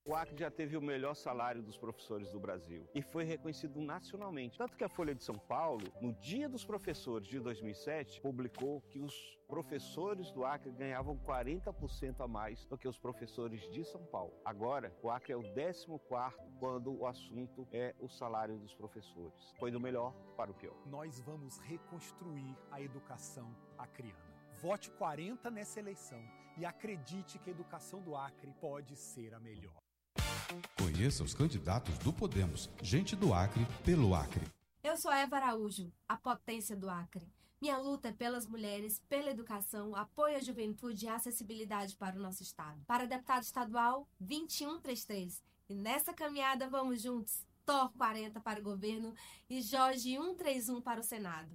O Acre já teve o melhor salário dos professores do Brasil e foi reconhecido nacionalmente. Tanto que a Folha de São Paulo, no Dia dos Professores de 2007, publicou que os professores do Acre ganhavam 40% a mais do que os professores de São Paulo. Agora, o Acre é o 14º quando o assunto é o salário dos professores. Foi do melhor para o pior. Nós vamos reconstruir a educação acreana. Vote 40 nessa eleição e acredite que a educação do Acre pode ser a melhor. Conheça os candidatos do Podemos. Gente do Acre, pelo Acre. Eu sou Eva Araújo, a potência do Acre. Minha luta é pelas mulheres, pela educação, apoio à juventude e acessibilidade para o nosso estado. Para deputado estadual, 2133. E nessa caminhada vamos juntos. Thor 40 para o governo e Jorge 131 para o Senado.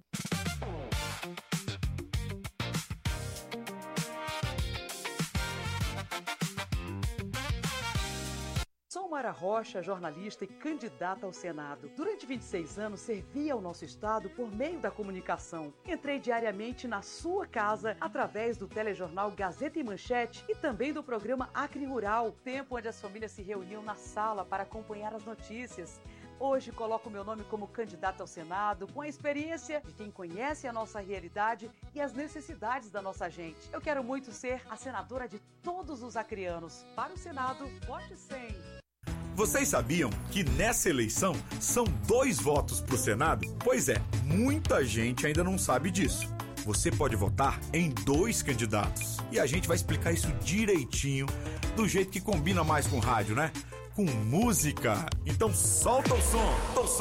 Sou Mara Rocha, jornalista e candidata ao Senado. Durante 26 anos, servi ao nosso estado por meio da comunicação. Entrei diariamente na sua casa através do telejornal Gazeta e Manchete e também do programa Acre Rural, tempo onde as famílias se reuniam na sala para acompanhar as notícias. Hoje coloco meu nome como candidata ao Senado, com a experiência de quem conhece a nossa realidade e as necessidades da nossa gente. Eu quero muito ser a senadora de todos os acreanos. Para o Senado, vote 100. Vocês sabiam que nessa eleição são 2 votos para o Senado? Pois é, muita gente ainda não sabe disso. Você pode votar em 2 candidatos. E a gente vai explicar isso direitinho, do jeito que combina mais com rádio, né? Com música. Então solta o som.